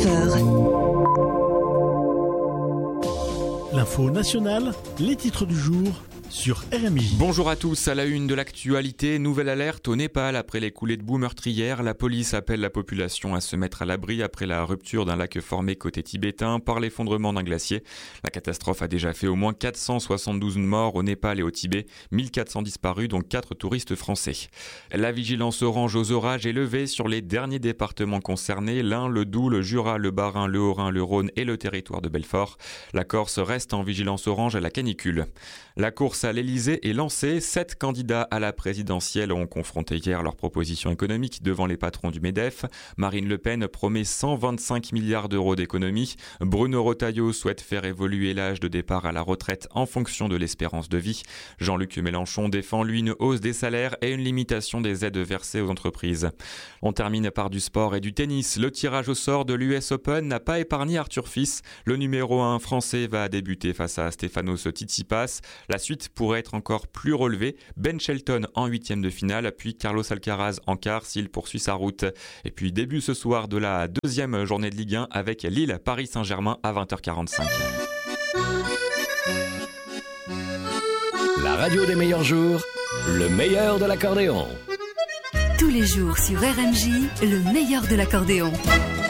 L'info nationale, les titres du jour sur RMJ. Bonjour à tous, à la une de l'actualité, nouvelle alerte au Népal après les coulées de boue meurtrières. La police appelle la population à se mettre à l'abri après la rupture d'un lac formé côté tibétain par l'effondrement d'un glacier. La catastrophe a déjà fait au moins 472 morts au Népal et au Tibet, 1400 disparus dont 4 touristes français. La vigilance orange aux orages est levée sur les derniers départements concernés, l'Ain, le Doubs, le Jura, le Bas-Rhin, le Haut-Rhin, le Rhône et le territoire de Belfort. La Corse reste en vigilance orange à la canicule. La course à l'Elysée est lancée. 7 candidats à la présidentielle ont confronté hier leurs propositions économiques devant les patrons du MEDEF. Marine Le Pen promet 125 milliards d'euros d'économies. Bruno Retailleau souhaite faire évoluer l'âge de départ à la retraite en fonction de l'espérance de vie. Jean-Luc Mélenchon défend lui une hausse des salaires et une limitation des aides versées aux entreprises. On termine par du sport et du tennis. Le tirage au sort de l'US Open n'a pas épargné Arthur Fils. Le numéro 1 français va débuter face à Stefanos Tsitsipas. La suite pourrait être encore plus relevée. Ben Shelton en 8e de finale, puis Carlos Alcaraz en quart s'il poursuit sa route. Et puis début ce soir de la deuxième journée de Ligue 1 avec Lille-Paris Saint-Germain à 20h45. La radio des meilleurs jours, le meilleur de l'accordéon. Tous les jours sur RMJ, le meilleur de l'accordéon.